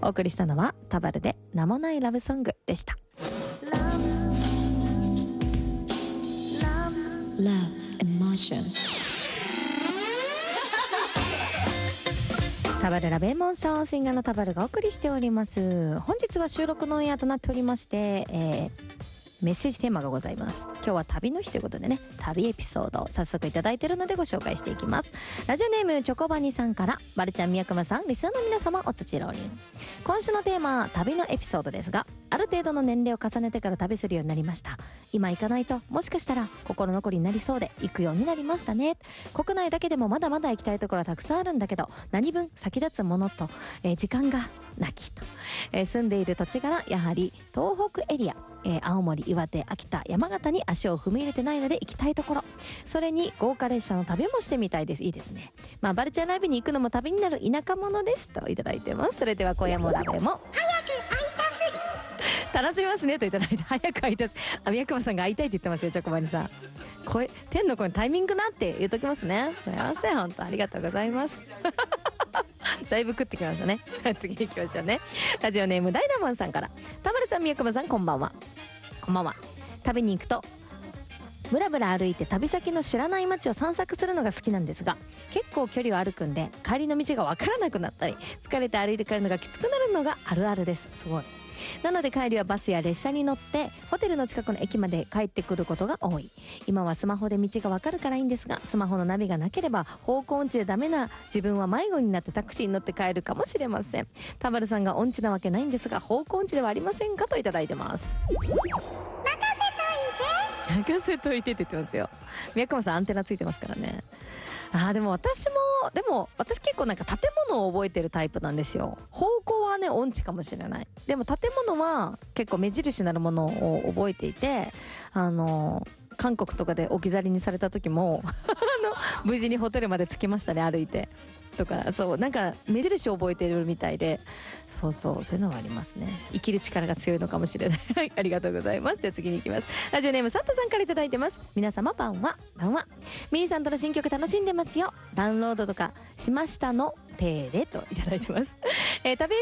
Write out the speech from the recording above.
お送りしたのはタバルで名もないラブソングでした。 Love Emotion タバルラブエモーション、シンガーのタバルがお送りしております。本日は収録のオンエアとなっておりまして、メッセージテーマがございます。今日は旅の日ということでね、旅エピソードを早速いただいているのでご紹介していきます。ラジオネームチョコバニさんから、バルちゃん、宮熊さん、リスナーの皆様、おつちろりん。今週のテーマ、旅のエピソードですが、ある程度の年齢を重ねてから旅するようになりました。今行かないともしかしたら心残りになりそうで行くようになりましたね。国内だけでもまだまだ行きたいところはたくさんあるんだけど、何分先立つものと、時間がなきと、住んでいる土地柄やはり東北エリア、青森、岩手、秋田、山形に足を踏み入れてないので行きたいところ、それに豪華列車の旅もしてみたいです。いいですね。バルちゃんライブに行くのも旅になる田舎者ですといただいてます。それでは今夜もラブも早く会いたすぎ楽しみますねといただいて、早く会いたす宮熊さんが会いたいって言ってますよ。チョコバニさん、天の声のタイミングなって言っときますね。すいません、本当ありがとうございますだいぶ食ってきましたね次行きましょうね。ラジオネームダイナモンさんから、田丸さん、宮熊さん、こんばんは。こんばんは。旅に行くとブラブラ歩いて旅先の知らない街を散策するのが好きなんですが、結構距離を歩くんで帰りの道がわからなくなったり、疲れて歩いて帰るのがきつくなるのがあるあるです。すごい。なので帰りはバスや列車に乗ってホテルの近くの駅まで帰ってくることが多い。今はスマホで道がわかるからいいんですが、スマホのナビがなければ方向音痴でダメな自分は迷子になってタクシーに乗って帰るかもしれません。田丸さんが音痴なわけないんですが、方向音痴ではありませんかといただいてます。任せといてって言ってますよ。宮川さんアンテナついてますからね。でも私結構なんか建物を覚えてるタイプなんですよ。方向はね音痴かもしれない。でも建物は結構目印なるものを覚えていて、韓国とかで置き去りにされた時も無事にホテルまで着きましたね、歩いてとか。そう、なんか目印を覚えてるみたいで、そういうのがありますね。生きる力が強いのかもしれないはい、ありがとうございます。では次に行きます。ラジオネームサンタさんからいただいてます。皆様晩はミリさんとの新曲楽しんでますよ。ダウンロードとかしましたのペーレといただいてます。旅エ